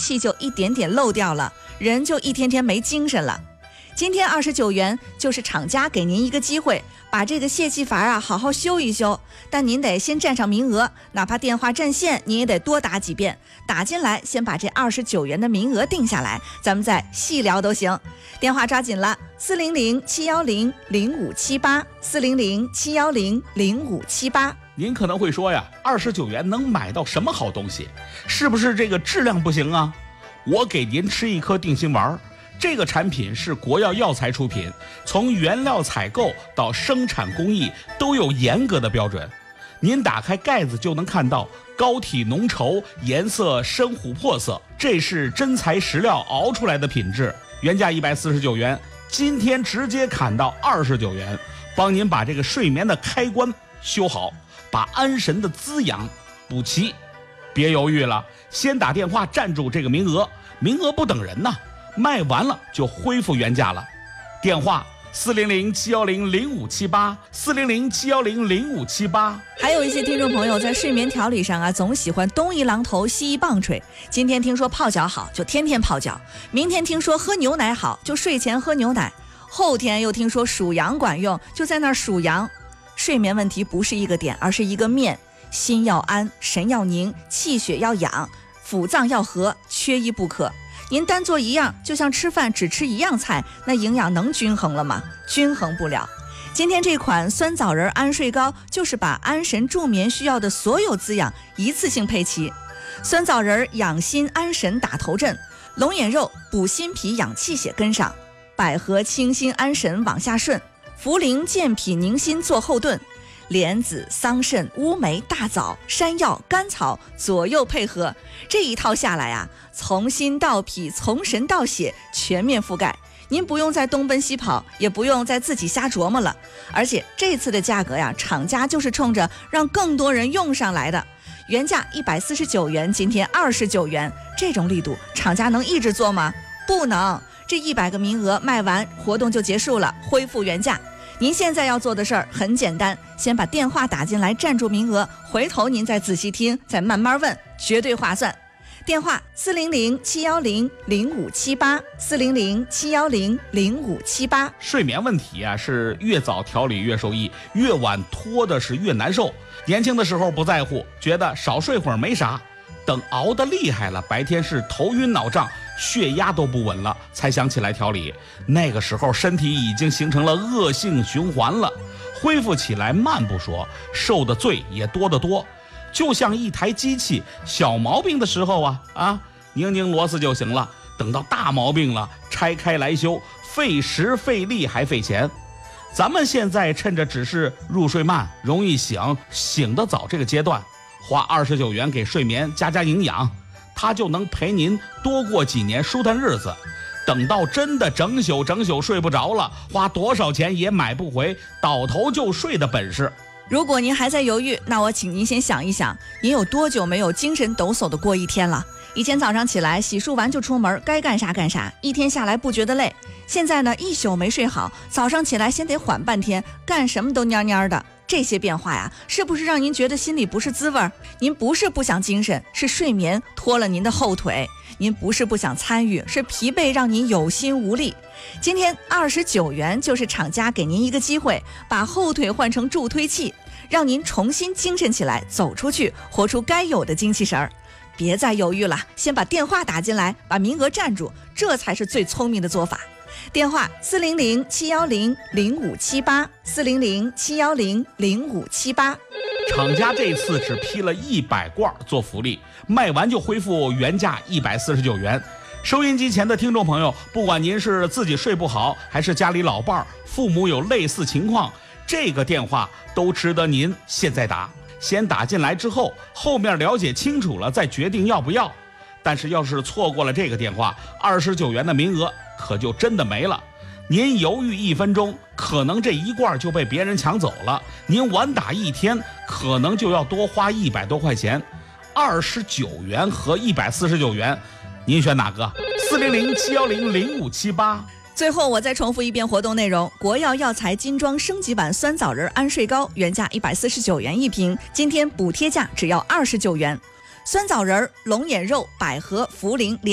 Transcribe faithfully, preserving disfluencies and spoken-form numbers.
气就一点点漏掉了，人就一天天没精神了。今天二十九元就是厂家给您一个机会，把这个泄气阀啊好好修一修，但您得先占上名额，哪怕电话占线您也得多打几遍，打进来先把这二十九元的名额定下来，咱们再细聊都行。电话抓紧了，四零零七幺零零五七八，四零零七幺零零五七八。 您可能会说呀，二十九元能买到什么好东西？是不是这个质量不行啊？我给您吃一颗定心丸。这个产品是国药药材出品，从原料采购到生产工艺都有严格的标准。您打开盖子就能看到膏体浓稠，颜色深琥珀色，这是真材实料熬出来的品质。原价一百四十九元，今天直接砍到二十九元，帮您把这个睡眠的开关修好，把安神的滋养补齐。别犹豫了，先打电话占住这个名额，名额不等人呐，卖完了就恢复原价了。电话四零零七幺零零五七八，四零零七幺零零五七八。 还有一些听众朋友在睡眠调理上啊，总喜欢东一榔头西一棒槌。今天听说泡脚好，就天天泡脚；明天听说喝牛奶好，就睡前喝牛奶；后天又听说数羊管用，就在那儿数羊。睡眠问题不是一个点，而是一个面。心要安，神要宁，气血要养，腑脏要和，缺一不可。您单做一样，就像吃饭只吃一样菜，那营养能均衡了吗？均衡不了。今天这款酸枣仁安睡膏就是把安神助眠需要的所有滋养一次性配齐。酸枣仁养心安神打头阵，龙眼肉补心脾养气血跟上，百合清心安神往下顺，茯苓健脾宁心做后盾，莲子、桑葚、乌梅、大枣、山药、甘草左右配合，这一套下来啊，从心到脾，从神到血，全面覆盖。您不用再东奔西跑，也不用再自己瞎琢磨了。而且这次的价格呀，厂家就是冲着让更多人用上来的。原价一百四十九元，今天二十九元，这种力度，厂家能一直做吗？不能。这一百个名额卖完，活动就结束了，恢复原价。您现在要做的事儿很简单，先把电话打进来占住名额，回头您再仔细听，再慢慢问，绝对划算。电话四零零七幺零零五七八，四零零七幺零零五七八。 睡眠问题啊，是越早调理越受益，越晚拖的是越难受。年轻的时候不在乎，觉得少睡会儿没啥，等熬得厉害了，白天是头晕脑胀，血压都不稳了，才想起来调理。那个时候身体已经形成了恶性循环了，恢复起来慢不说，受的罪也多得多。就像一台机器，小毛病的时候啊啊，拧拧螺丝就行了，等到大毛病了，拆开来修，费时费力还费钱。咱们现在趁着只是入睡慢，容易醒，醒得早这个阶段，花二十九元给睡眠加加营养，它就能陪您多过几年舒坦日子。等到真的整宿整宿睡不着了，花多少钱也买不回倒头就睡的本事。 如果您还在犹豫，那我请您先想一想，您有多久没有精神抖擞的过一天了？以前早上起来洗漱完就出门，该干啥干啥，一天下来不觉得累。现在呢，一宿没睡好，早上起来先得缓半天，干什么都蔫蔫的。这些变化呀，是不是让您觉得心里不是滋味？您不是不想精神，是睡眠拖了您的后腿；您不是不想参与，是疲惫让您有心无力。今天二十九元就是厂家给您一个机会，把后腿换成助推器，让您重新精神起来，走出去，活出该有的精气神儿。别再犹豫了，先把电话打进来，把名额占住，这才是最聪明的做法。电话四零零七幺零零五七八，四零零七幺零零五七八。 厂家这次只批了一百罐做福利，卖完就恢复原价一百四十九元。收音机前的听众朋友，不管您是自己睡不好，还是家里老伴儿、父母有类似情况，这个电话都值得您现在打。先打进来之后，后面了解清楚了再决定要不要。但是要是错过了这个电话，二十九元的名额可就真的没了。您犹豫一分钟，可能这一罐就被别人抢走了；您晚打一天，可能就要多花一百多块钱。二十九元和一百四十九元，您选哪个？四零零七幺零零五七八。 最后我再重复一遍活动内容：国药药材精装升级版酸枣仁安睡膏，原价一百四十九元一瓶，今天补贴价只要二十九元。酸枣仁、龙眼肉、百合、茯苓、